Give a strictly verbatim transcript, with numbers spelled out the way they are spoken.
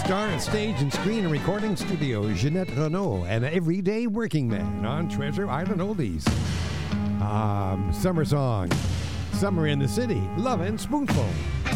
star at stage and screen and recording studio, Jeanette Renault, an everyday working man on Treasure Island Oldies. Um, summer song, Summer in the City, Love and Spoonful.